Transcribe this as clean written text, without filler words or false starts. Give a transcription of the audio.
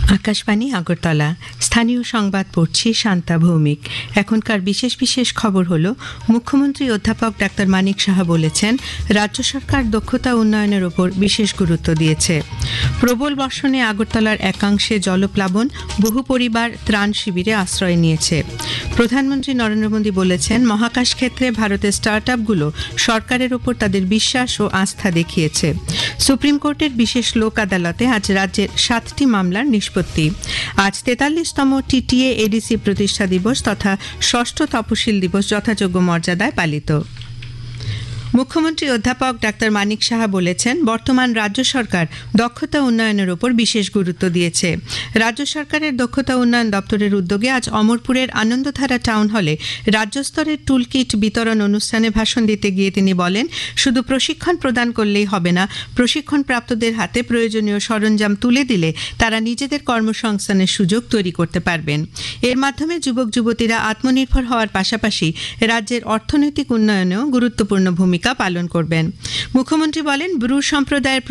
আকাশবাণী আগরতলা স্থানীয় সংবাদ পড়ছি শান্তা ভৌমিক। এখনকার বিশেষ বিশেষ খবর হলো, মুখ্যমন্ত্রী অধ্যাপক ডাক্তার মানিক সাহা বলেছেন রাজ্য সরকার দক্ষতা উন্নয়নের ওপর বিশেষ গুরুত্ব দিয়েছে। প্রবল বর্ষণে আগরতলার একাংশে জলপ্লাবন, বহু পরিবার ত্রাণ শিবিরে আশ্রয় নিয়েছে। প্রধানমন্ত্রী নরেন্দ্র মোদী বলেছেন মহাকাশ ক্ষেত্রে ভারতের স্টার্টআপগুলো সরকারের ওপর তাদের বিশ্বাস ও আস্থা দেখিয়েছে। সুপ্রিম কোর্টের বিশেষ লোক আদালতে আজ রাজ্যের 7টি মামলার নিষ্পত্তি। আজ 43তম টিটিএ এডিসি প্রতিষ্ঠা দিবস তথা ষষ্ঠ তপশিল দিবস যথাযোগ্য মর্যাদায় পালিত। মুখ্যমন্ত্রী অধ্যাপক ডাক্তার মানিক সাহা বলেছেন বর্তমান রাজ্য সরকার দক্ষতা উন্নয়নের ওপর বিশেষ গুরুত্ব দিয়েছে। রাজ্য সরকারের দক্ষতা উন্নয়ন দপ্তরের উদ্যোগে আজ অমরপুরের আনন্দধারা টাউন হলে রাজ্য স্তরের টুলকিট বিতরণ অনুষ্ঠানে ভাষণ দিতে গিয়ে তিনি বলেন, শুধু প্রশিক্ষণ প্রদান করলেই হবে না, প্রশিক্ষণপ্রাপ্তদের হাতে প্রয়োজনীয় সরঞ্জাম তুলে দিলে তারা নিজেদের কর্মসংস্থানের সুযোগ তৈরি করতে পারবেন। এর মাধ্যমে যুবক যুবতীরা আত্মনির্ভর হওয়ার পাশাপাশি রাজ্যের অর্থনৈতিক উন্নয়নেও গুরুত্বপূর্ণ ভূমিকা পালন করবেন। মুখ্যমন্ত্রী বলেন, ব্রু সম্প্রদায়ের